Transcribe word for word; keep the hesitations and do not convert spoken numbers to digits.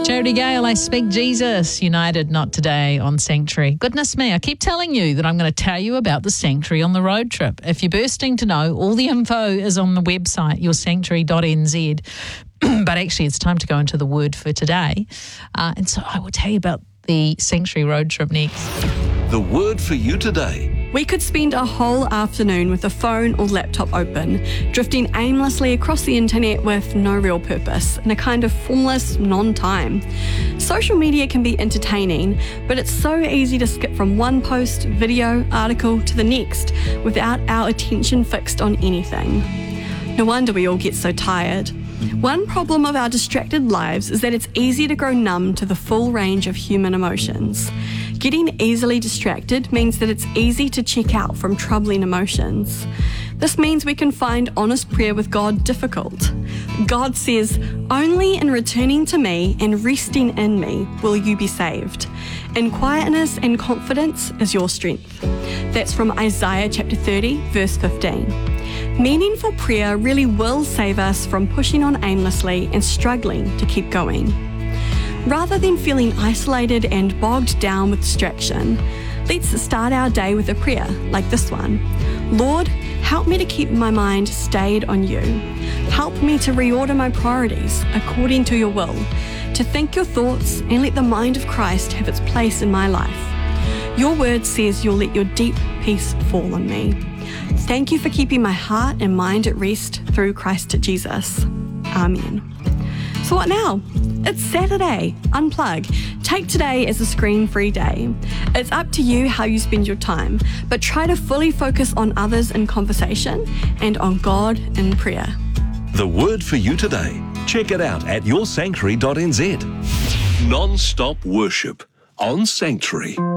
Jody Gale, I Speak Jesus, United Not Today on Sanctuary. Goodness me, I keep telling you that I'm going to tell you about the Sanctuary on the road trip. If you're bursting to know, all the info is on the website, your sanctuary dot n z. But actually, it's time to go into the word for today. Uh, and so I will tell you about the Sanctuary road trip next. The word for you today. We could spend a whole afternoon with a phone or laptop open, drifting aimlessly across the internet with no real purpose, in a kind of formless non-time. Social media can be entertaining, but it's so easy to skip from one post, video, article to the next without our attention fixed on anything. No wonder we all get so tired. One problem of our distracted lives is that it's easy to grow numb to the full range of human emotions. Getting easily distracted means that it's easy to check out from troubling emotions. This means we can find honest prayer with God difficult. God says, "Only in returning to me and resting in me will you be saved. In quietness and confidence is your strength." That's from Isaiah chapter thirty, verse fifteen. Meaningful prayer really will save us from pushing on aimlessly and struggling to keep going. Rather than feeling isolated and bogged down with distraction, let's start our day with a prayer like this one. Lord, help me to keep my mind stayed on you. Help me to reorder my priorities according to your will, to think your thoughts and let the mind of Christ have its place in my life. Your word says you'll let your deep peace fall on me. Thank you for keeping my heart and mind at rest through Christ Jesus. Amen. So what now? It's Saturday. Unplug. Take today as a screen-free day. It's up to you how you spend your time, but try to fully focus on others in conversation and on God in prayer. The word for you today. Check it out at your sanctuary dot n z. Non-stop worship on Sanctuary.